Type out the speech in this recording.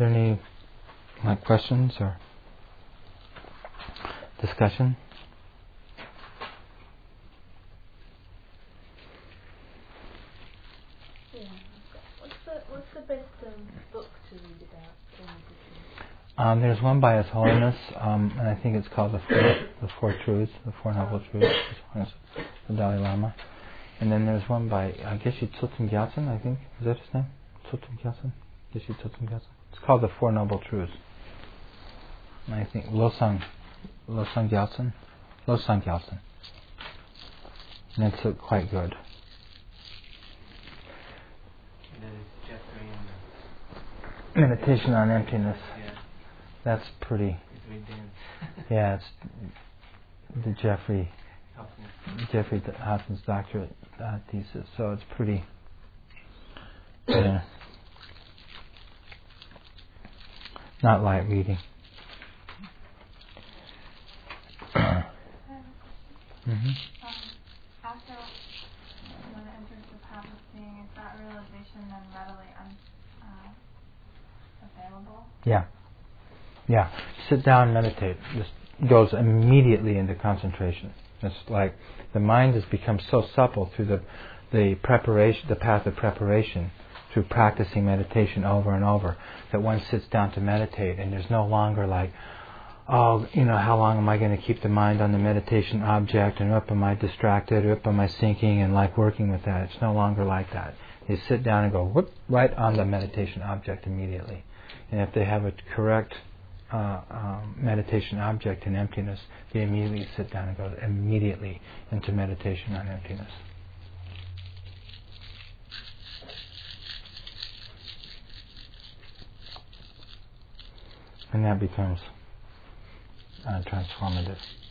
there any questions or discussion? Yeah. What's the best book to read about meditation? There's one by His Holiness, and I think it's called the Four Truths, the Four Noble Truths, His Holiness the Dalai Lama. And then there's one by Geshe Tsotsum Gyatso, I think. Is that his name? Tsotsum Gyatso? Geshe Tsotsum Gyatso. It's called the Four Noble Truths. And I think Losang Gyatso. And it's quite good. Meditation on Emptiness. Yeah. That's pretty. It's really dense. Yeah, it's the Jeffrey Hopkins doctorate thesis, so it's pretty. Not light reading. After one enters the path of seeing, is that realization then readily available? Yeah. Sit down and meditate. This goes immediately into concentration. It's like the mind has become so supple through the preparation, the path of preparation, through practicing meditation over and over, that one sits down to meditate, and there's no longer like, how long am I going to keep the mind on the meditation object, and am I distracted, or am I thinking, and like working with that. It's no longer like that. They sit down and go whoop, right on the meditation object immediately. And if they have a correct meditation object in emptiness, they immediately sit down and go immediately into meditation on emptiness. And that becomes transformative.